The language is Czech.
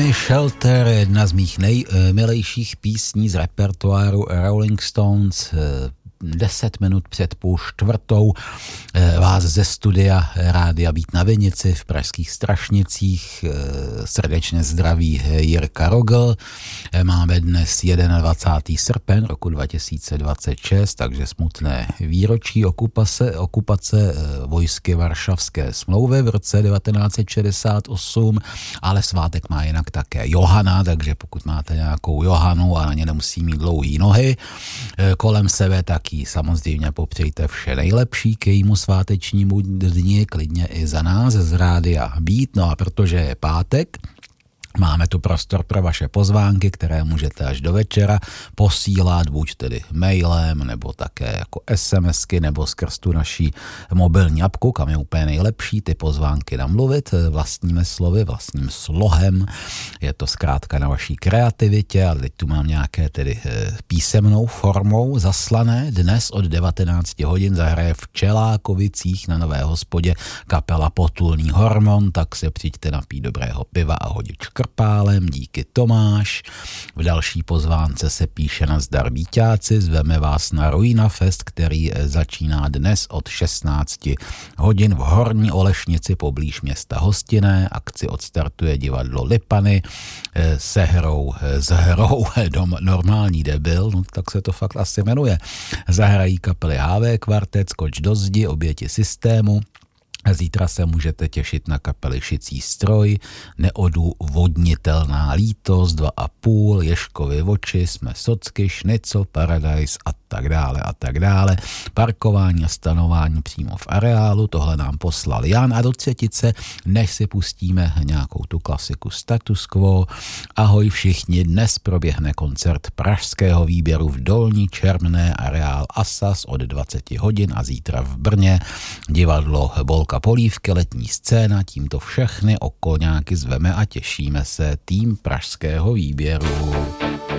Johnny Shelter, jedna z mých nejmilejších písní z repertoáru Rolling Stones. 10 minut před 3:30 vás ze studia Rádia Být na Vinici v pražských Strašnicích srdečně zdraví Jirka Rogl. Máme dnes 21. srpen roku 2026, takže smutné výročí okupace vojsky Varšavské smlouvy v roce 1968, ale svátek má jinak také Johana, takže pokud máte nějakou Johanu a na ně nemusí mít dlouhý nohy kolem sebe, tak samozřejmě popřejte vše nejlepší k jejímu svátečnímu dni, klidně i za nás z Rádia Být. No a protože je pátek, máme tu prostor pro vaše pozvánky, které můžete až do večera posílat, buď tedy mailem, nebo také jako SMSky, nebo skrz tu naší mobilní apku, kam je úplně nejlepší ty pozvánky namluvit vlastními slovy, vlastním slohem. Je to zkrátka na vaší kreativitě, ale teď tu mám nějaké tedy písemnou formou zaslané. Dnes od 19 hodin zahraje v Čelákovicích na Nové hospodě kapela Potulný hormon, tak se přijďte napít dobrého piva a hodit krpálem, díky Tomáš. V další pozvánce se píše nazdar víťáci, zveme vás na Ruina Fest, který začíná dnes od 16 hodin v Horní Olešnici poblíž města Hostinné. Akci odstartuje divadlo Lipany s hrou Normální debil, no tak se to fakt asi jmenuje. Zahrají kapely HV Kvartet, Skoč do zdi, Oběti systému. Zítra se můžete těšit na kapely Šicí stroj, Neodůvodnitelná lítost, 2,5, Ježkovy oči, Jsme socky, Šnicl, Paradise a tak dále. Parkování a stanování přímo v areálu, tohle nám poslal Jan. A do třetice, než si pustíme nějakou tu klasiku Status Quo, ahoj všichni, dnes proběhne koncert pražského výběru v Dolní Čermné, areál Asas od 20 hodin a zítra v Brně divadlo Bolka Polívky, letní scéna, tímto všechny okolňáky zveme a těšíme se, tým pražského výběru.